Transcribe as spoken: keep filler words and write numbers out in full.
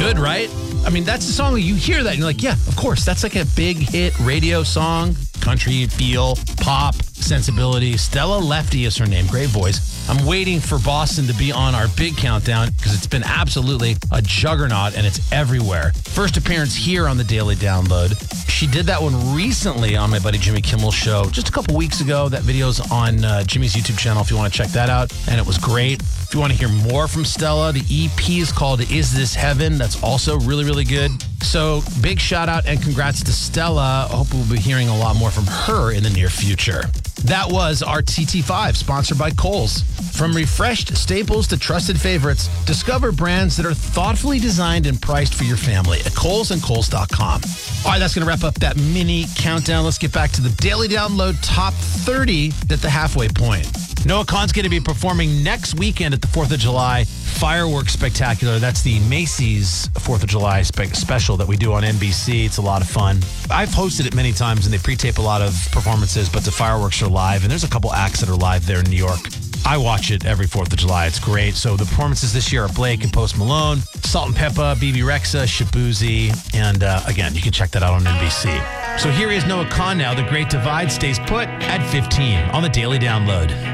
Good, right? I mean, that's the song you hear that and you're like, yeah, of course. That's like a big hit radio song. Country feel, pop, sensibility. Stella Lefty is her name. Great voice. I'm waiting for Boston to be on our big countdown because it's been absolutely a juggernaut and it's everywhere. First appearance here on the Daily Download. She did that one recently on my buddy Jimmy Kimmel's show just a couple weeks ago. That video's on uh, Jimmy's YouTube channel if you want to check that out. And it was great. If you want to hear more from Stella, the E P is called Is This Heaven? That's also really, really good. So big shout out and congrats to Stella. I hope we'll be hearing a lot more from her in the near future. That was our T T five, sponsored by Kohl's. From refreshed staples to trusted favorites, discover brands that are thoughtfully designed and priced for your family at Kohl's and Kohl's dot com. All right, that's going to wrap up that mini countdown. Let's get back to the Daily Download Top thirty at the halfway point. Noah Kahan's going to be performing next weekend at the fourth of July Fireworks Spectacular. That's the Macy's fourth of July spe- special that we do on N B C. It's a lot of fun. I've hosted it many times, and they pre-tape a lot of performances, but the fireworks are live, and there's a couple acts that are live there in New York. I watch it every fourth of July. It's great. So the performances this year are Blake and Post Malone, Salt and Peppa, B B Rexa, Shabuzi, and uh, again, you can check that out on N B C. So here is Noah Kahan now. The Great Divide stays put at fifteen on the Daily Download.